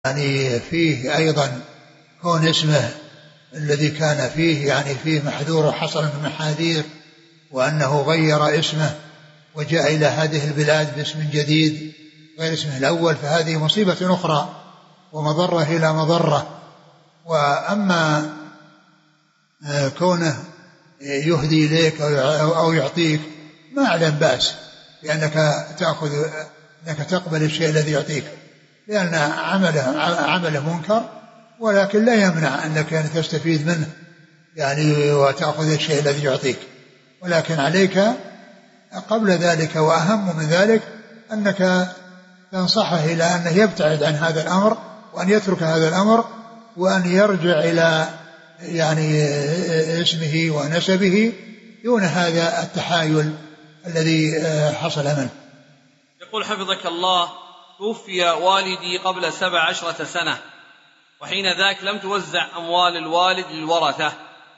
يعني فيه أيضا كون اسمه الذي كان فيه يعني فيه محذور وحصل من محاذير، وأنه غير اسمه وجاء إلى هذه البلاد باسم جديد غير اسمه الأول، فهذه مصيبة أخرى ومضرة إلى مضرة. وأما كونه يهدي إليك أو يعطيك ما أعلم بأس لأنك تقبل الشيء الذي يعطيك، لأن عمله منكر، ولكن لا يمنع أنك تستفيد منه يعني وتأخذ الشيء الذي يعطيك. ولكن عليك قبل ذلك وأهم من ذلك أنك تنصحه إلى أنه يبتعد عن هذا الأمر، وأن يترك هذا الأمر، وأن يرجع إلى يعني اسمه ونسبه دون هذا التحايل الذي حصل منه. يقول حفظك الله: توفي والدي قبل 17 سنة، وحين ذاك لم توزع أموال الوالد للورثة،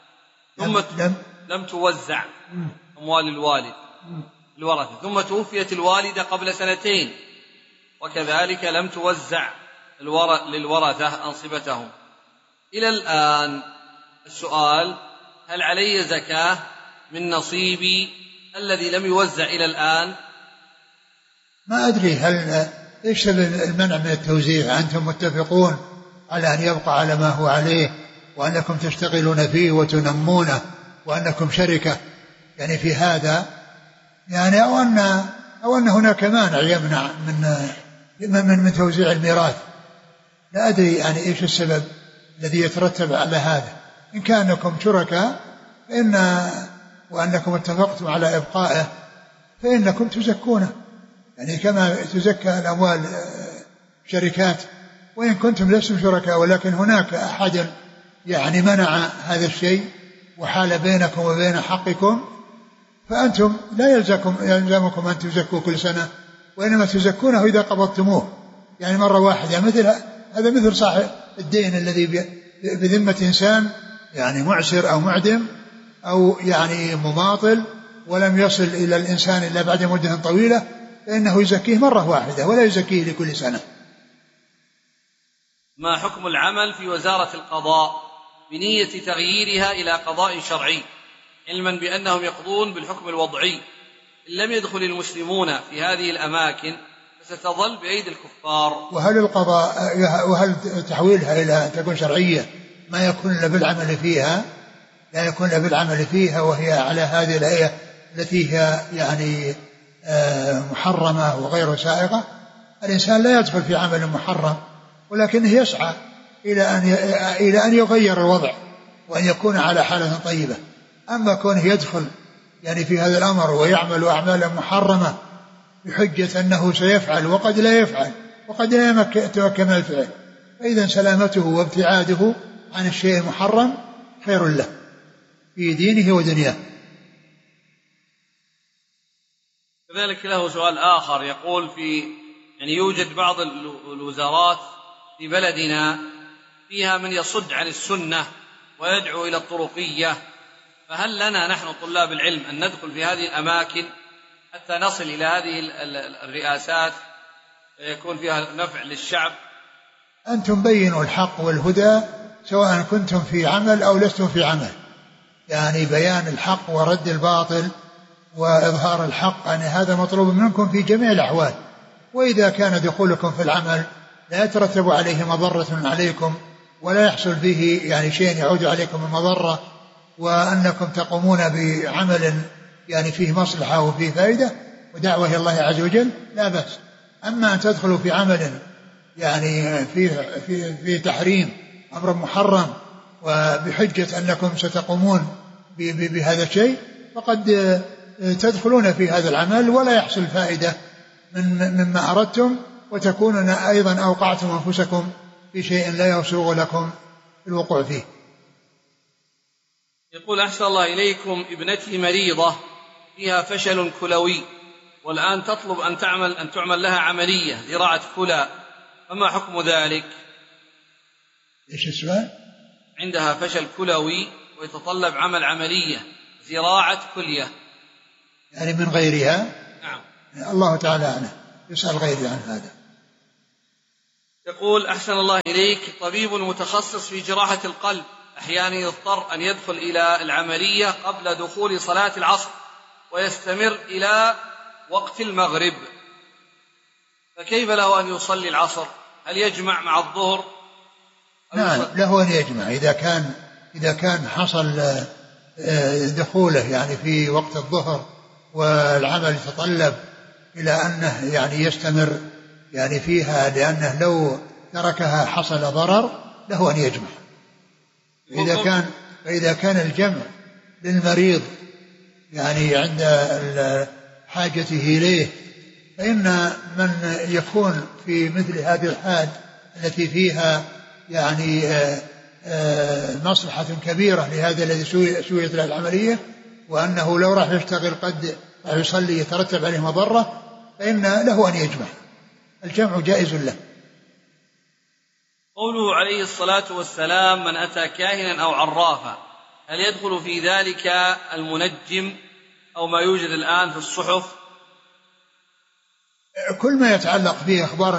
لم توزع أموال الوالد للورثة، ثم توفيت الوالدة قبل 2 سنين، وكذلك لم توزع للورثة أنصبتهم إلى الآن. السؤال: هل علي زكاة من نصيبي الذي لم يوزع إلى الآن؟ ما أدري إيش المنع من التوزيع؟ أنتم متفقون على أن يبقى على ما هو عليه، وأنكم تشتغلون فيه وتنمونه، وأنكم شركة يعني في هذا، يعني أو أن هناك مانع يمنع من توزيع الميراث. لا أدري يعني إيش السبب الذي يترتب على هذا. إن كانكم شركاء وأنكم اتفقتم على إبقائه فإنكم تزكونه، يعني كما تزكى الأموال شركات. وإن كنتم لستم شركاء ولكن هناك أحد يعني منع هذا الشيء وحال بينكم وبين حقكم، فأنتم لا يلزمكم أن تزكوا كل سنة، وإنما تزكونه إذا قبضتموه يعني مرة واحدة. هذا مثل صاحب الدين الذي بذمة إنسان يعني معسر أو معدم أو يعني مماطل ولم يصل إلى الإنسان إلا بعد مدة طويلة، فإنه يزكيه مرة واحدة ولا يزكيه لكل سنة. ما حكم العمل في وزارة القضاء بنية تغييرها إلى قضاء شرعي، علما بأنهم يقضون بالحكم الوضعي؟ إن لم يدخل المسلمون في هذه الأماكن فستظل بأيدي الكفار. وهل تحويلها إلى أن تكون شرعية ما يكون إلا بالعمل فيها، لا يكون إلا بالعمل فيها، وهي على هذه الهيئة التي هي يعني محرمة وغير سائغة؟ الإنسان لا يدخل في عمل محرم، ولكنه يسعى إلى أن يغير الوضع وأن يكون على حالة طيبة. أما كونه يدخل يعني في هذا الأمر ويعمل أعمالا محرمة بحجة أنه سيفعل وقد لا يفعل وقد لا يتمكن من الفعل، فإذا سلامته وابتعاده عن الشيء المحرم خير له في دينه ودنياه. كذلك له سؤال آخر يقول: يعني يوجد بعض الوزارات في بلدنا فيها من يصد عن السنة ويدعو إلى الطرقية، فهل لنا نحن طلاب العلم أن ندخل في هذه الأماكن حتى نصل إلى هذه الرئاسات يكون فيها نفع للشعب؟ أنتم بينوا الحق والهدى سواء كنتم في عمل أو لستم في عمل، يعني بيان الحق ورد الباطل وإظهار الحق، يعني هذا مطلوب منكم في جميع الأحوال. وإذا كان دخولكم في العمل لا يترتب عليه مضرة عليكم ولا يحصل به يعني شيء يعود عليكم من مضرة، وأنكم تقومون بعمل يعني فيه مصلحة وفيه فائدة ودعوة إلى الله عز وجل، لا بأس. أما أن تدخلوا في عمل يعني في تحريم أمر محرم وبحجة أنكم ستقومون بهذا الشيء، فقد تدخلون في هذا العمل ولا يحصل فائدة مما أردتم، وتكونون أيضا أوقعتم أنفسكم في شيء لا يسوغ لكم الوقوع فيه. يقول: أحسن الله إليكم، ابنتي مريضة فيها فشل كلوي، والآن تطلب أن تعمل لها عملية زراعة كلى، فما حكم ذلك؟ إيش السؤال؟ عندها فشل كلوي ويتطلب عمل عملية زراعة كلية، يعني من غيرها؟ نعم. الله تعالى عنه، يسأل غيري عن هذا. يقول أحسن الله إليك، طبيب متخصص في جراحة القلب أحيانا يضطر أن يدخل إلى العملية قبل دخول صلاة العصر ويستمر إلى وقت المغرب، فكيف له أن يصلي العصر؟ هل يجمع مع الظهر؟ نعم له أن يجمع إذا كان حصل دخوله يعني في وقت الظهر والعمل يتطلب إلى أنه يعني يستمر يعني فيها، لأنه لو تركها حصل ضرر، له أن يجمع. فإذا كان الجمع للمريض يعني عند حاجته إليه، فإن من يكون في مثل هذه الحال التي فيها يعني مصلحة كبيرة لهذا الذي سويت له العملية، وأنه لو راح يشتغل قد يصلي يترتب عليه مضرة، فإن له أن يجمع، الجمع جائز له. قوله عليه الصلاة والسلام من أتى كاهنا أو عرافا، هل يدخل في ذلك المنجم أو ما يوجد الآن في الصحف؟ كل ما يتعلق به أخبار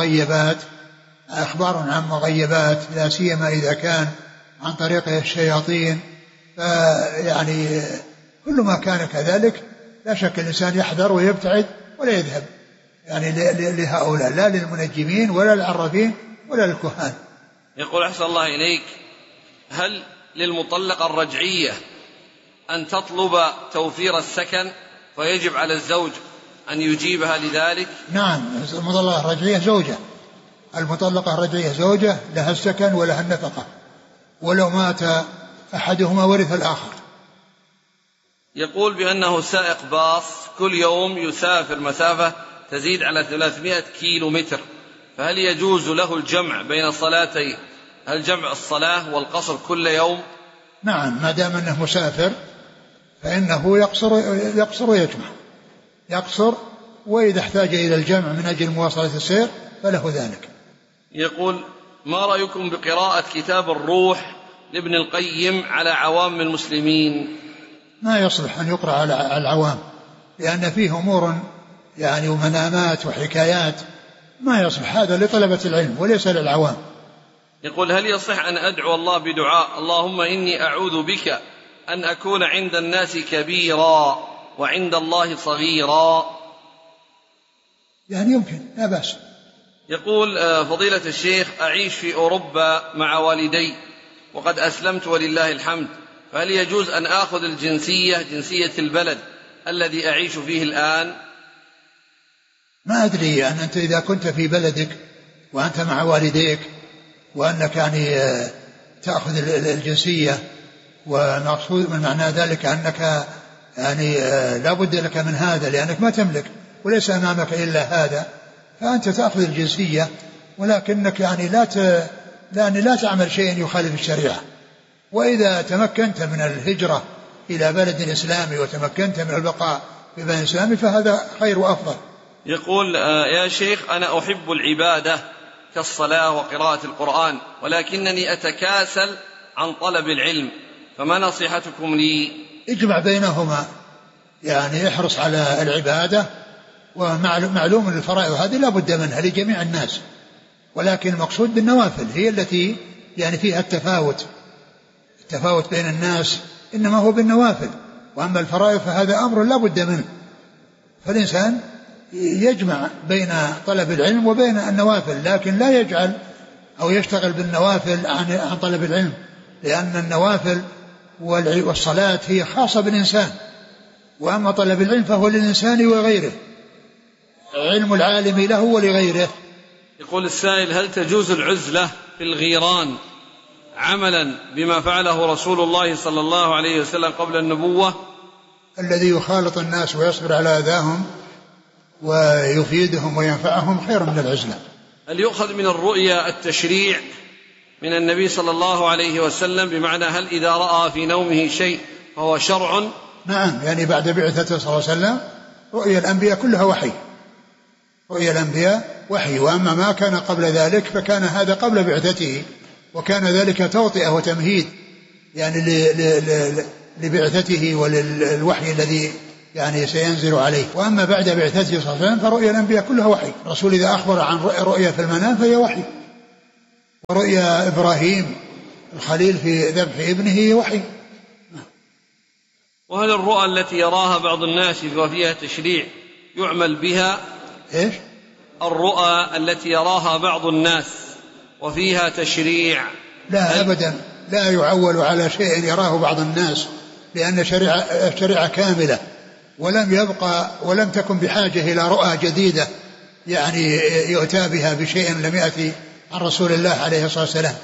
عن مغيبات لا سيما إذا كان عن طريق الشياطين، فيعني كل ما كان كذلك لا شك الإنسان يحذر ويبتعد ولا يذهب يعني لهؤلاء، لا للمنجمين ولا للعرافين ولا للكهان. يقول أحسن الله إليك، هل للمطلقة الرجعية أن تطلب توفير السكن ويجب على الزوج أن يجيبها لذلك؟ نعم، المطلقة الرجعية زوجة لها السكن ولها النفقة، ولو مات أحدهما ورث الآخر. يقول بأنه سائق باص كل يوم يسافر مسافة تزيد على 300 كيلو متر، فهل يجوز له الجمع بين الصلاتين؟ هل جمع الصلاة والقصر كل يوم؟ نعم، ما دام أنه مسافر فإنه يقصر ويجمع، يقصر، وإذا احتاج إلى الجمع من أجل مواصلة السير فله ذلك. يقول ما رأيكم بقراءة كتاب الروح لابن القيم على عوام المسلمين؟ ما يصلح أن يقرأ على العوام، لأن فيه أمور يعني ومنامات وحكايات، ما يصلح، هذا لطلبة العلم وليس للعوام. يقول هل يصح أن أدعو الله بدعاء اللهم إني أعوذ بك أن أكون عند الناس كبيرا وعند الله صغيرا؟ يعني يمكن، لا بأس. يقول فضيلة الشيخ، أعيش في أوروبا مع والدي وقد أسلمت ولله الحمد، فهل يجوز أن آخذ جنسية البلد الذي أعيش فيه الآن؟ ما أدري أن أنت إذا كنت في بلدك وأنت مع والديك وأنك يعني تأخذ الجنسية، ومقصود من معنى ذلك أنك يعني لا بد لك من هذا لأنك ما تملك وليس أمامك إلا هذا، فأنت تأخذ الجنسية، ولكنك يعني لا تعمل شيئا يخالف الشريعة. وإذا تمكنت من الهجرة إلى بلد إسلامي وتمكنت من البقاء في بلد إسلامي فهذا خير وأفضل. يقول يا شيخ أنا أحب العبادة كالصلاة وقراءة القرآن، ولكنني أتكاسل عن طلب العلم، فما نصيحتكم لي؟ اجمع بينهما، يعني احرص على العبادة، ومعلوم الفرائض هذه لا بد منها لجميع الناس، ولكن المقصود بالنوافل هي التي يعني فيها التفاوت بين الناس، إنما هو بالنوافل، وأما الفرائض فهذا أمر لا بد منه، فالإنسان يجمع بين طلب العلم وبين النوافل، لكن لا يجعل أو يشتغل بالنوافل عن طلب العلم، لأن النوافل والصلاة هي خاصة بالإنسان، وأما طلب العلم فهو للإنسان وغيره، علم العالم له ولغيره. يقول السائل هل تجوز العزلة في الغيران عملا بما فعله رسول الله صلى الله عليه وسلم قبل النبوة؟ الذي يخالط الناس ويصبر على أذاهم ويفيدهم وينفعهم خير من العزلة. هل يؤخذ من الرؤيا التشريع من النبي صلى الله عليه وسلم، بمعنى هل إذا رأى في نومه شيء فهو شرع؟ نعم، يعني بعد بعثته صلى الله عليه وسلم رؤيا الأنبياء كلها وحي، رؤيا الأنبياء وحي، وأما ما كان قبل ذلك فكان هذا قبل بعثته، وكان ذلك توطئة وتمهيد يعني لبعثته وللوحي الذي يعني سينزل عليه. وأما بعد بعثته صلى الله عليه وسلم فرؤيا الأنبياء كلها وحي. الرسول إذا أخبر عن رؤيا في المنام فهي وحي، ورؤيا إبراهيم الخليل في ذبح ابنه هي وحي. وهل الرؤى التي يراها بعض الناس وفيها تشريع يعمل بها؟ إيش؟ الرؤى التي يراها بعض الناس وفيها تشريع. لا أبدا، لا يعول على شيء يراه بعض الناس، لأن شريعة كاملة، ولم تكن بحاجة إلى رؤى جديدة يعني يؤتى بها بشيء لم يأتي عن رسول الله عليه الصلاة والسلام.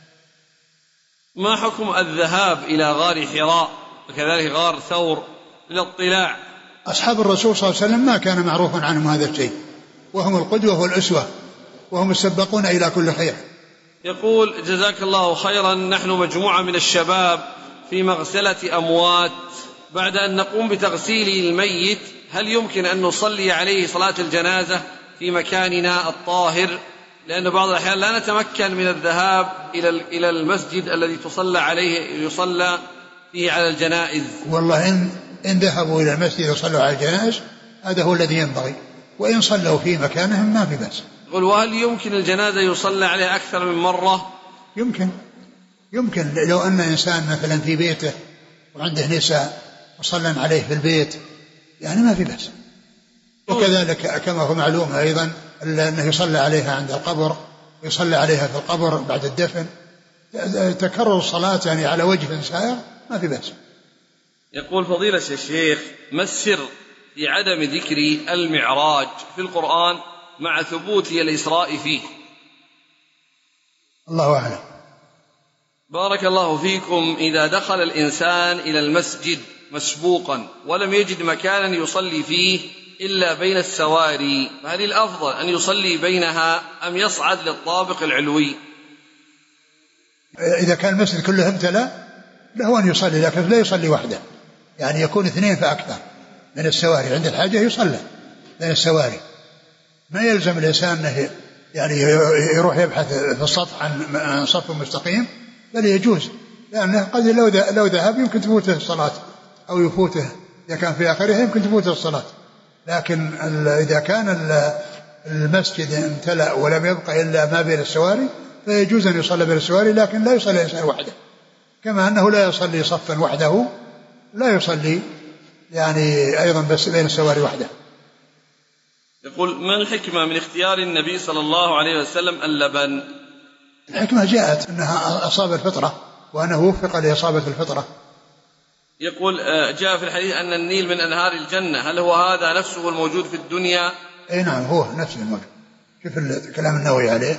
ما حكم الذهاب إلى غار حراء وكذلك غار ثور للاطلاع؟ أصحاب الرسول صلى الله عليه وسلم ما كان معروفا عنهم هذا الشيء، وهم القدوة والأسوة، وهم السبقون إلى كل خير. يقول جزاك الله خيرا، نحن مجموعة من الشباب في مغسلة أموات، بعد أن نقوم بتغسيل الميت هل يمكن أن نصلي عليه صلاة الجنازة في مكاننا الطاهر؟ لأن بعض الأحيان لا نتمكن من الذهاب إلى المسجد الذي يصلى فيه على الجنائز. والله إن ذهبوا إلى المسجد وصلوا على الجنائز هذا هو الذي ينبغي، وإن صلوا في مكانهم ما في بأس. يقول وهل يمكن الجنازة يصلى عليها أكثر من مرة؟ يمكن لو أن إنسان مثلا في بيته وعنده نساء وصلى عليه في البيت يعني ما في بأس. وكذلك كما هو معلوم أيضا أنه يصلى عليها عند القبر ويصلى عليها في القبر بعد الدفن، تكرر الصلاة يعني على وجه سائر ما في بأس. يقول فضيلة الشيخ، ما السر في عدم ذكر المعراج في القرآن مع ثبوت الإسراء فيه؟ الله أعلم. بارك الله فيكم. إذا دخل الإنسان إلى المسجد مسبوقا ولم يجد مكانا يصلي فيه إلا بين السواري، فهل الأفضل أن يصلي بينها أم يصعد للطابق العلوي؟ إذا كان المسجد كله امتلأ له أن يصلي، لكن لا يصلي وحده، يعني يكون 2 فأكثر من السواري، عند الحاجة يصلى بين السواري. ما يلزم الإنسان أنه يعني يروح يبحث في السطح عن صف مستقيم، بل يجوز، لأنه قد لو ذهب يمكن تفوته الصلاة أو يفوته إذا كان في آخرها يمكن تفوته الصلاة. لكن إذا كان المسجد امتلأ ولم يبقى إلا ما بين السواري فيجوز أن يصلي بين السواري، لكن لا يصلي الإنسان وحده، كما أنه لا يصلي صفا وحده لا يصلي يعني أيضا بس بين السواري وحده. يقول ما الحكمة من اختيار النبي صلى الله عليه وسلم اللبن؟ الحكمة جاءت أنها أصاب الفطرة وأنه وفق لإصابة الفطرة. يقول جاء في الحديث أن النيل من أنهار الجنة، هل هو هذا نفسه الموجود في الدنيا؟ أي نعم هو نفسه الموجود. شوف الكلام النووي عليه،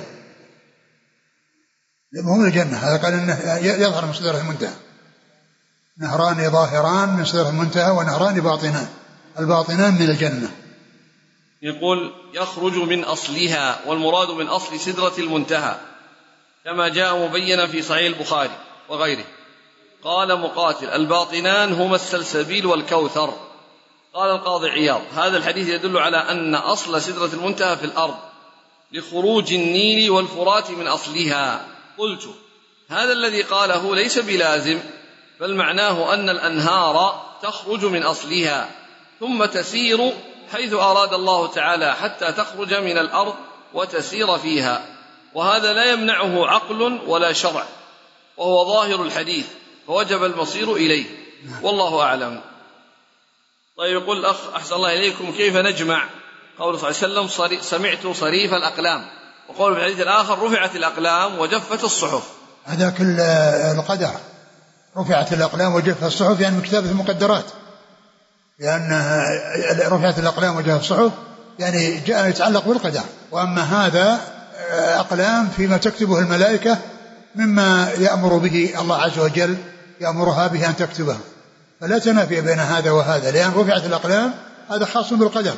هو من الجنة، هذا قال أنه يظهر من صدره المنتهى، نهران ظاهران من صدره المنتهى ونهران باطنان، الباطنان من الجنة. يقول يخرج من أصلها، والمراد من أصل سدرة المنتهى كما جاء مبينا في صحيح البخاري وغيره. قال مقاتل الباطنان هما السلسبيل والكوثر. قال القاضي عياض هذا الحديث يدل على أن أصل سدرة المنتهى في الأرض لخروج النيل والفرات من أصلها. قلت هذا الذي قاله ليس بلازم، بل معناه أن الأنهار تخرج من أصلها ثم تسير حيث أراد الله تعالى حتى تخرج من الأرض وتسير فيها، وهذا لا يمنعه عقل ولا شرع، وهو ظاهر الحديث، فوجب المصير إليه، والله أعلم. طيب يقول الأخ أحسن الله إليكم، كيف نجمع قول صلى الله عليه وسلم سمعت صريف الأقلام، وقول في الحديث الآخر رفعت الأقلام وجفت الصحف؟ هذا كل القدر، رفعت الأقلام وجفت الصحف يعني من كتابة المقدرات، لأن رفعت الأقلام وجفت الصحف يعني جاء يتعلق بالقدر. وأما هذا أقلام فيما تكتبه الملائكة مما يأمر به الله عز وجل، يأمرها به أن تكتبه، فلا تنافي بين هذا وهذا، لأن رفعت الأقلام هذا خاص بالقدر،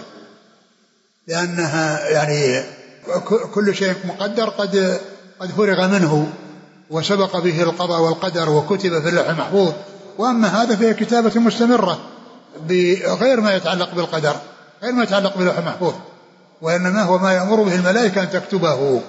لأنها يعني كل شيء مقدر قد فرغ منه وسبق به القضاء والقدر وكتب في اللوح المحفوظ. وأما هذا فهي كتابة مستمرة بغير ما يتعلق بالقدر، غير ما يتعلق باللوح المحفوظ، وإنما هو ما يأمر به الملائكة أن تكتبه.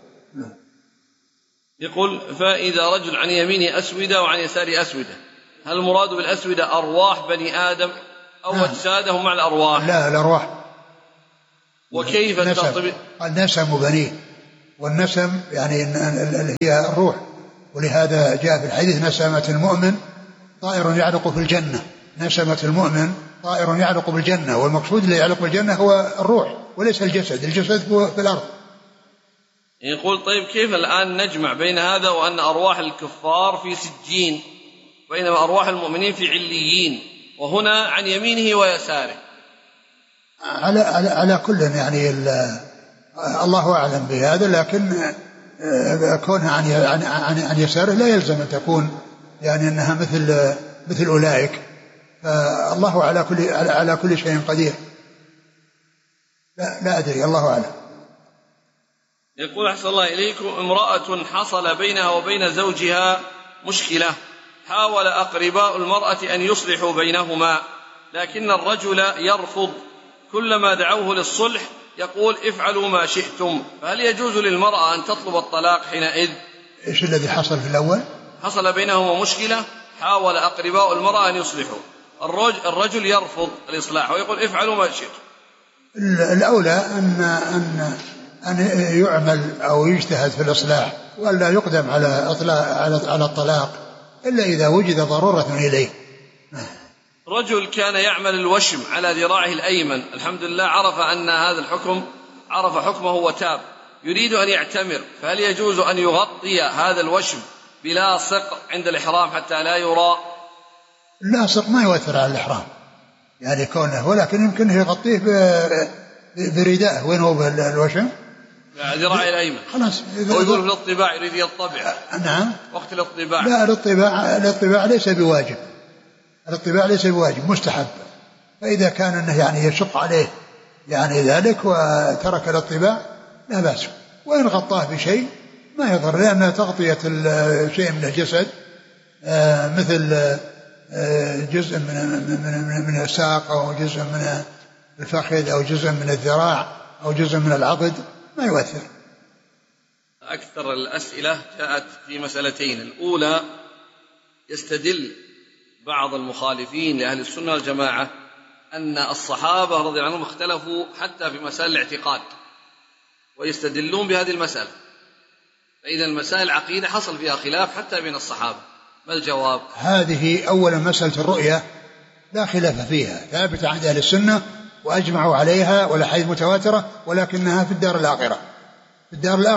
يقول فإذا رجل عن يمينه أسودة وعن يساره أسودة، هل المراد بالأسودة أرواح بني آدم أو أجسادهم مع الأرواح؟ لا، الأرواح. وكيف التطبيق؟ النسم وبنيه، والنسم يعني هي الروح، ولهذا جاء في الحديث نسمة المؤمن طائر يعلق في الجنة. نسمة المؤمن طائر يعلق بالجنة، والمقصود اللي يعلق بالجنة هو الروح وليس الجسد. الجسد هو في الأرض. يقول طيب كيف الآن نجمع بين هذا وأن أرواح الكفار في سجين بينما أرواح المؤمنين في عليين، وهنا عن يمينه ويساره؟ على كل يعني الله أعلم بهذا، لكن كونها عن يساره لا يلزم أن تكون يعني أنها مثل أولئك، فالله على كل شيء قدير. لا أدري، الله أعلم. يقول أحسن الله إليكم: امرأة حصل بينها وبين زوجها مشكلة، حاول أقرباء المرأة أن يصلحوا بينهما، لكن الرجل يرفض، كلما دعوه للصلح يقول افعلوا ما شئتم، فهل يجوز للمرأة أن تطلب الطلاق حينئذ؟ إيش الذي حصل في الأول؟ حصل بينهما مشكلة، حاول أقرباء المرأة أن يصلحوا، الرجل يرفض الإصلاح ويقول افعلوا ما شئتم. الأولى أن يعمل أو يجتهد في الإصلاح، ولا يقدم على الطلاق إلا إذا وجد ضرورة إليه. رجل كان يعمل الوشم على ذراعه الأيمن، الحمد لله عرف أن هذا الحكم، عرف حكمه وتاب، يريد أن يعتمر، فهل يجوز أن يغطي هذا الوشم بلاصق عند الإحرام حتى لا يرى؟ اللاصق ما يؤثر على الإحرام يعني كونه، ولكن يمكن يغطيه برداء. وين هو الوشم؟ ذراعه الأيمن. خلاص. هو يقول في الاطباع يريد يطبع. نعم. وقت الاطباع. لا، الاطباع ليس بواجب. الاطباع ليس بواجب، مستحب. فإذا كان أنه يعني يشق عليه يعني ذلك وترك الاطباع لا بأس، وإن غطاه بشيء ما يضر، لأن تغطية شيء من الجسد مثل جزء من الساق أو جزء من الفخذ أو جزء من الذراع أو جزء من العضد ما يؤثر. أكثر الأسئلة جاءت في مسألتين: الأولى يستدل بعض المخالفين لأهل السنة والجماعة أن الصحابة رضي الله عنهم اختلفوا حتى في مسائل الاعتقاد، ويستدلون بهذه المسألة، فإذا المسائل العقيدة حصل فيها خلاف حتى بين الصحابة، ما الجواب؟ هذه أولا مسألة الرؤية لا خلاف فيها، ثابتة عند أهل السنة وأجمعوا عليها والأحاديث متواترة، ولكنها في الدار الآخرة. في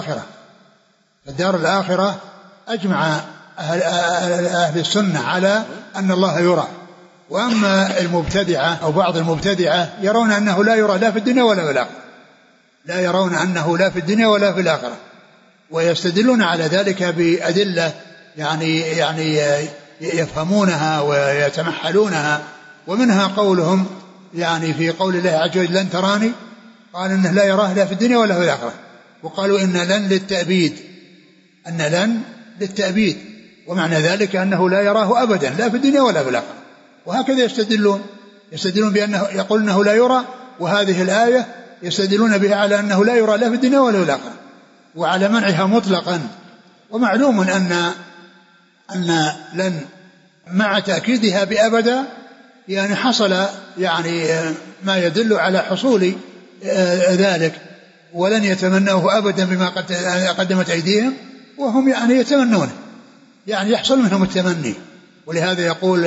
الدار الآخرة أجمع أهل السنة على أن الله يرى. وأما المبتدعة أو بعض المبتدعة يرون أنه لا يرى لا في الدنيا ولا في الآخرة، لا يرون أنه لا في الدنيا ولا في الآخرة، ويستدلون على ذلك بأدلة يعني يفهمونها ويتمحلونها. ومنها قولهم يعني في قول الله عز وجل لن تراني، قال إنه لا يراه لا في الدنيا ولا في الآخرة. وقالوا إن لن للتأبيد، أن لن للتأبيد، ومعنى ذلك أنه لا يراه أبدا لا في الدنيا ولا في الآخرة. وهكذا يستدلون بأنه يقول أنه لا يرى، وهذه الآية يستدلون بها على أنه لا يرى لا في الدنيا ولا في الآخرة، وعلى منعها مطلقا. ومعلوم أن لن مع تأكيدها بأبدا يعني حصل يعني ما يدل على حصول ذلك، ولن يتمنوه أبدا بما قدمت أيديهم، وهم يعني يتمنونه، يعني يحصل منهم التمني. ولهذا يقول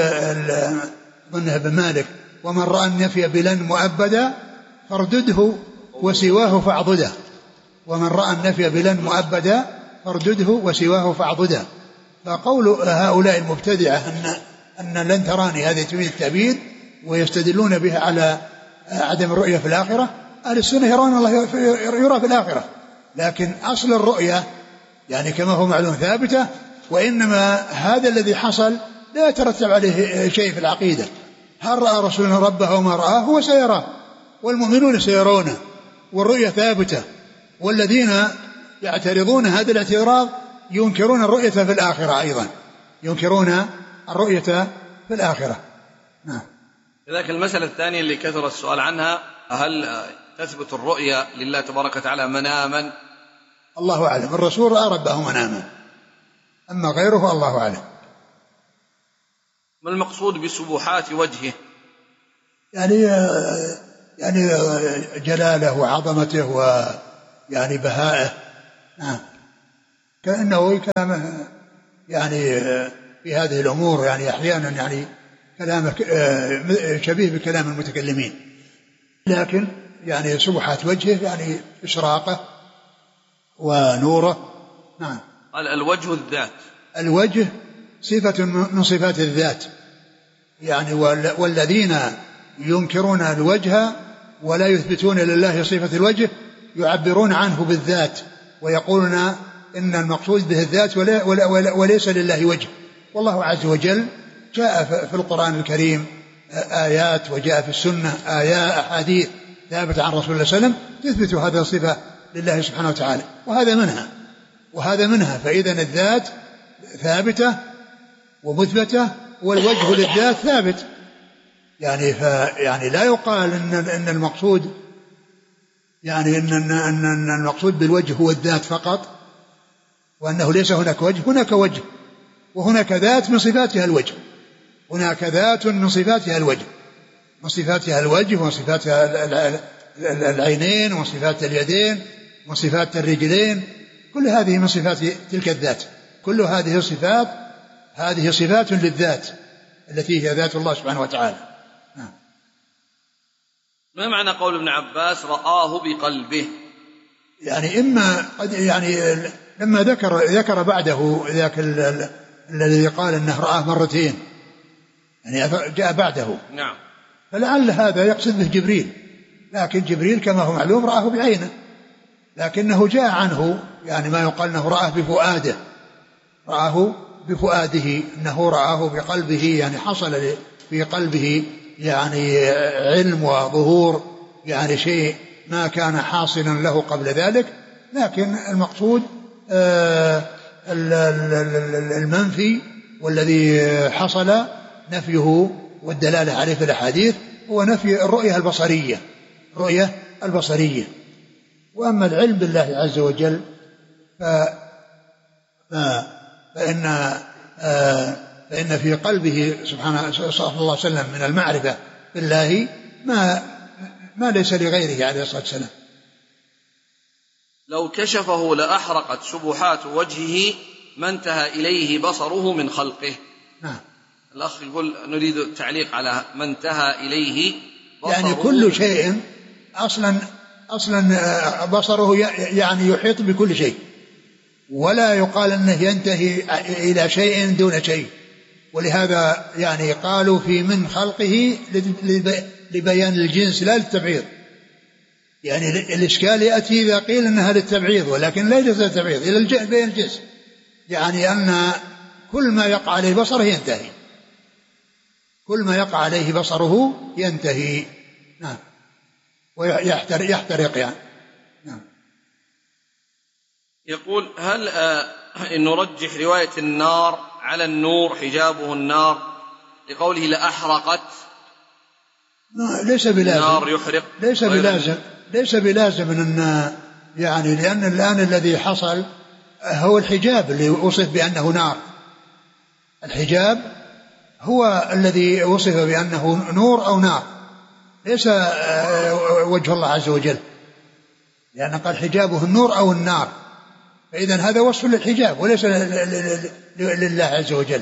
ابن مالك: ومن رأى النفي بلن مؤبدا فاردده وسواه فاعضده. ومن رأى النفي بلن مؤبدا فاردده وسواه فاعضده. فقول هؤلاء المبتدعة أن لن تراني هذه تفيد التأبيد، ويستدلون بها على عدم الرؤية في الآخرة. أهل السنة يرون الله يرى في الآخرة، لكن أصل الرؤية يعني كما هو معلوم ثابتة، وإنما هذا الذي حصل لا يترتب عليه شيء في العقيدة. هل رأى رسولنا ربه وما رآه هو سيراه، والمؤمنون سيرونه، والرؤية ثابتة. والذين يعترضون هذا الاعتراض ينكرون الرؤية في الآخرة أيضا، ينكرون الرؤية في الآخرة. نعم. لذلك المسألة الثانية اللي كثر السؤال عنها: هل تثبت الرؤية لله تبارك وتعالى مناما؟ الله أعلم. الرسول رأى ربه مناما، أما غيره الله أعلم. ما المقصود بسبحات وجهه؟ يعني جلاله وعظمته ويعني بهائه. نعم. كأنه كلامه يعني في هذه الأمور يعني أحيانا يعني كلامه شبيه بكلام المتكلمين، لكن يعني سبحة وجهه يعني إشراقه ونوره. نعم. قال الوجه الذات. الوجه صفة من صفات الذات يعني، والذين ينكرون الوجه ولا يثبتون لله صفة الوجه يعبرون عنه بالذات ويقولون إن المقصود به الذات وليس لله وجه. والله عز وجل جاء في القرآن الكريم آيات، وجاء في السنة أحاديث ثابتة عن رسول الله صلى الله عليه وسلم تثبت هذه الصفة لله سبحانه وتعالى، وهذا منها. فإذا الذات ثابتة ومثبتة والوجه للذات ثابت، يعني لا يقال إن المقصود يعني إن المقصود بالوجه هو الذات فقط، وأنه ليس هناك وجه. هناك وجه وهناك ذات من صفاتها الوجه، هناك ذات من صفاتها الوجه، من صفاتها الوجه وصفاتها العينين وصفات اليدين وصفات الرجلين، كل هذه من صفات تلك الذات. كل هذه الصفات هذه صفات للذات التي هي ذات الله سبحانه وتعالى. ما معنى قول ابن عباس رآه بقلبه؟ يعني إما يعني لما ذكر بعده ذاك الذي قال أنه رآه مرتين، يعني جاء بعده. نعم. فلعل هذا يقصد به جبريل، لكن جبريل كما هو معلوم رآه بعينه، لكنه جاء عنه يعني ما يقال أنه رآه بفؤاده، رآه بفؤاده، أنه رآه بقلبه، يعني حصل في قلبه يعني علم وظهور يعني شيء ما كان حاصلا له قبل ذلك. لكن المقصود المنفي والذي حصل نفيه والدلالة عليه في الأحاديث هو نفي الرؤية البصرية. وأما العلم بالله عز وجل فإن في قلبه سبحانه صلى الله عليه وسلم من المعرفة بالله ما ليس لغيره عليه الصلاة والسلام. لو كشفه لأحرقت سبحات وجهه ما انتهى إليه بصره من خلقه. نعم. الأخ يقول نريد التعليق على ما انتهى إليه بصره. يعني كل شيء أصلا بصره يعني يحيط بكل شيء، ولا يقال أنه ينتهي إلى شيء دون شيء. ولهذا يعني قالوا في من خلقه لبيان الجنس لا للتبعيض. يعني الإشكال يأتي إذا قيل أنها للتبعيض، ولكن لا يجوز التبعيض إلى بيان الجنس، يعني أن كل ما يقع عليه بصره ينتهي، كل ما يقع عليه بصره ينتهي. نعم. ويحترق يعني. نعم. يقول هل نرجح رواية النار على النور حجابه النار لقوله لأحرقت؟ ليس بلازم. النار يحرق. ليس بلازم أن يعني، لأن الآن الذي حصل هو الحجاب اللي وصف بأنه نار. الحجاب هو الذي وصف بأنه نور أو نار، ليس وجه الله عز وجل، لأن قال حجابه النور أو النار، فإذا هذا وصف للحجاب وليس لله عز وجل.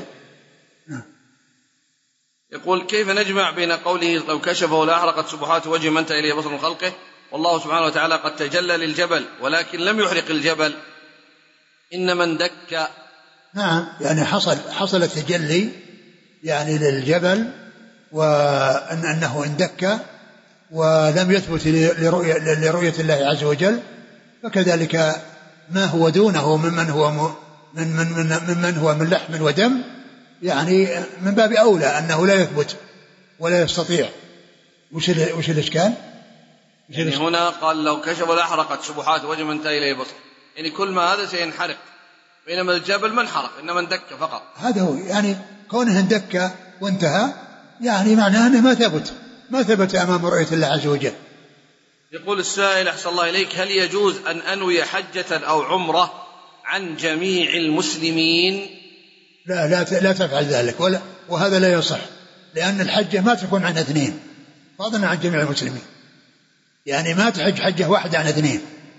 يقول كيف نجمع بين قوله لو كشفه لأحرقت سبحات وجه من انتهى إليه بصر من خلقه، والله سبحانه وتعالى قد تجلى للجبل ولكن لم يحرق الجبل إنما اندك. نعم، يعني حصل التجلي يعني للجبل، وأنه اندك ولم يثبت لرؤية الله عز وجل. فكذلك ما هو دونه ممن هو من لحم ودم، يعني من باب أولى أنه لا يثبت ولا يستطيع. وش الإشكال؟ يعني هنا قال لو كشف لأحرقت سبحات وجه من انتهى إليه بصر، يعني كل ما هذا سينحرق، بينما الجبل ما انحرق إنما اندك فقط. هذا هو، يعني كونه اندك وانتهى يعني معناه أنه ما ثبت أمام رؤية الله عز وجل. يقول السائل أحسن الله إليك هل يجوز أن أنوي حجة أو عمرة عن جميع المسلمين؟ لا تفعل ذلك، وهذا لا يصح، لأن الحجة ما تكون عن اثنين، فضلا عن جميع المسلمين. يعني ما تحج حجة واحدة عن اثنين،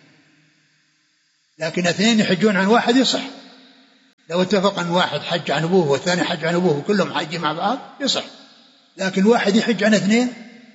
لكن اثنين يحجون عن واحد يصح. لو اتفق أن واحد حج عن أبوه والثاني حج عن أبوه وكلهم حج مع بعض يصح، لكن واحد يحج عن اثنين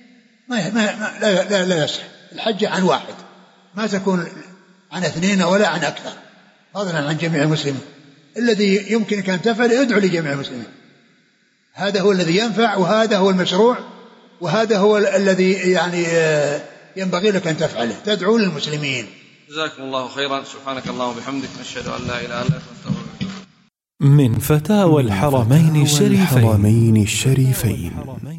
لا يصح. الحج عن واحد ما تكون عن اثنين ولا عن أكثر، فضلا عن جميع المسلمين. الذي يمكنك أن تفعل ادعو لجميع المسلمين، هذا هو الذي ينفع، وهذا هو المشروع، وهذا هو الذي يعني ينبغي لك أن تفعله، تدعو للمسلمين. جزاكم الله خيرا. سبحانك اللهم وبحمدك، نشهد أن لا إله إلا أنت، نستغفرك. من فتاوى الحرمين الشريفين